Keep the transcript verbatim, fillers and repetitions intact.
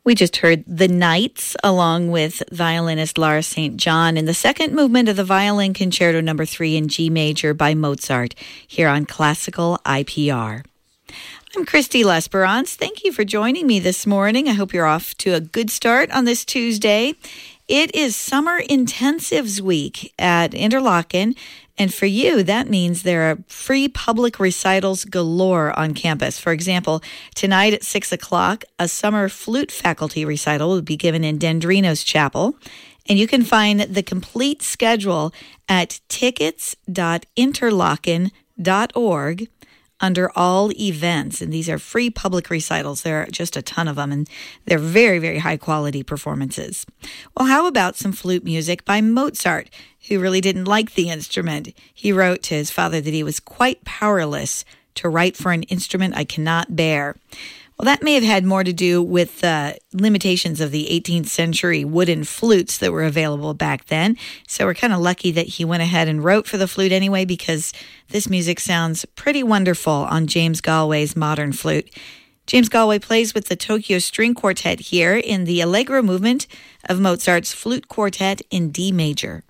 We just heard The Knights along with violinist Lara Saint John in the second movement of the Violin Concerto number three in G major by Mozart here on Classical I P R. I'm Christy Lesperance. Thank you for joining me this morning. I hope you're off to a good start on this Tuesday. It is Summer Intensives Week at Interlochen, and for you, that means there are free public recitals galore on campus. For example, tonight at six o'clock, a summer flute faculty recital will be given in Dendrinos Chapel, and you can find the complete schedule at tickets dot interlochen dot org under all events. And these are free public recitals. There are just a ton of them, and they're very, very high-quality performances. Well, how about some flute music by Mozart, who really didn't like the instrument? He wrote to his father that he was quite powerless to write for an instrument I cannot bear. Well, that may have had more to do with the uh, limitations of the eighteenth century wooden flutes that were available back then. So we're kind of lucky that he went ahead and wrote for the flute anyway, because this music sounds pretty wonderful on James Galway's modern flute. James Galway plays with the Tokyo String Quartet here in the Allegro movement of Mozart's Flute Quartet in D major.